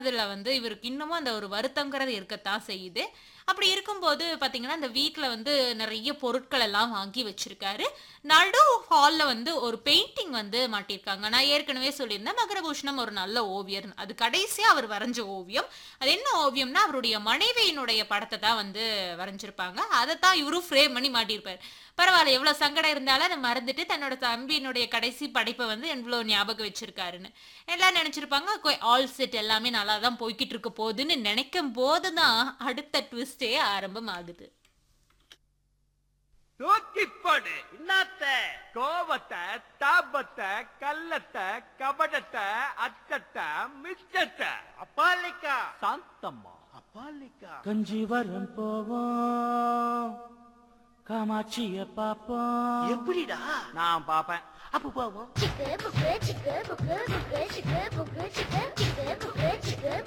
அதுல வந்து இவருக்கு இன்னமும் அந்த ஒரு வருத்தங்கிறது இருக்கத்தான் செய்யுது. அப்படி இருக்கும்போது பார்த்தீங்கன்னா, அந்த வீட்ல வந்து நெறைய பொருட்கள் எல்லாம் வாங்கி வச்சிருக்காரு. நடு ஹால்ல வந்து ஒரு பெயிண்டிங் வந்து மாட்டியிருக்காங்க. நான் ஏற்கனவே சொல்லியிருந்தேன், மகரபூஷணம் ஒரு நல்ல ஓவியர்ன்னு. அது கடைசியா அவர் வரைஞ்ச ஓவியம். அது என்ன ஓவியம்னா, அவருடைய மனைவியினுடைய படத்த தான் வந்து வரைஞ்சிருப்பாங்க. அதத்தான் இவரும் ஃப்ரேம் பண்ணி மாட்டியிருப்பாரு. பரவால்ல எவ்வளோ சங்கடம் இருந்தாலும் அத மறந்துட்டு, தன்னோட தம்பியினுடைய கடைசி படைப்ப வந்து எவ்வளோ ஞாபகம் வச்சிருக்காருன்னு. எல்லாரும் நெனச்சிருப்பாங்க, ஆல் செட் எல்லாமே நல்லா தான் போய்க்கிட்டு இருக்க போதுன்னு நெனைக்கும்போது தான், அடுத்த ட்விஸ்டே ஆரம்பமாகுது. தூக்கிப்போடு இன்னாத்த கோவத்தை, தாபத்தை, கள்ளத்தை, கபடத்தை, அச்சத்தை, மிச்சத்தை. அப்பாலிக்கா சாந்தம்மா. அப்பாலிக்கா கஞ்சிவரம் போவோம் காமாட்சிய பாப்போம். எப்படிடா நான் பாப்பேன். அப்ப போவோம். Chicken, bucket, chicken, bucket, bucket, chicken, bucket, chicken, chicken, bucket, chicken,